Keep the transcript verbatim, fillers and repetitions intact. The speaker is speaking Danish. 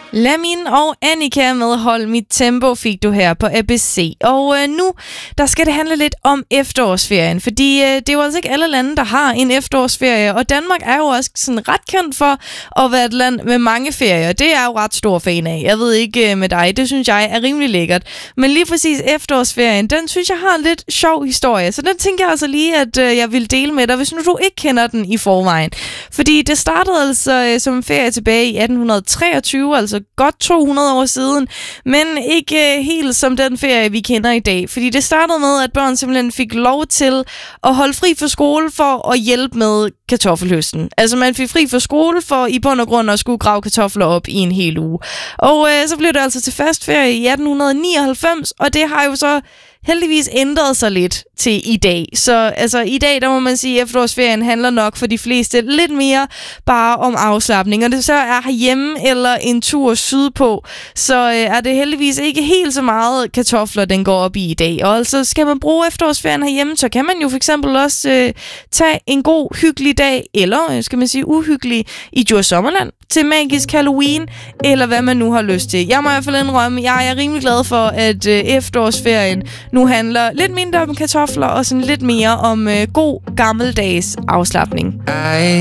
Lamin og Annika med Hold Mit Tempo fik du her på A B C. Og øh, nu der skal det handle lidt om efterårsferien, fordi øh, det er jo altså ikke alle lande, der har en efterårsferie, og Danmark er jo også sådan ret kendt for at være et land med mange ferier. Det er jeg jo ret stor fan af. Jeg ved ikke øh, med dig, det synes jeg er rimelig lækkert. Men lige præcis efterårsferien, den synes jeg har en lidt sjov historie, så den tænker jeg altså lige, at øh, jeg vil dele med dig, hvis nu du ikke kender den i forvejen. Fordi det startede altså øh, som en ferie tilbage i atten treogtyve, altså godt to hundrede år siden, men ikke helt som den ferie, vi kender i dag. Fordi det startede med, at børn simpelthen fik lov til at holde fri for skole for at hjælpe med kartoffelhøsten. Altså man fik fri for skole for i bund og grund at skulle grave kartofler op i en hel uge. Og øh, så blev det altså til fast ferie i atten nioghalvfems, og det har jo så heldigvis ændret sig lidt til i dag. Så altså i dag, der må man sige, at efterårsferien handler nok for de fleste lidt mere bare om afslapning. Og det så er herhjemme eller en tur sydpå, så øh, er det heldigvis ikke helt så meget kartofler, den går op i i dag. Og altså skal man bruge efterårsferien herhjemme, så kan man jo for eksempel også øh, tage en god, hyggelig dag, eller øh, skal man sige uhyggelig, i Djurs Sommerland til magisk Halloween, eller hvad man nu har lyst til. Jeg må i hvert fald indrømme, jeg er rimelig glad for, at øh, efterårsferien nu handler lidt mindre om kartofler og sådan lidt mere om øh, god gammeldags afslapning.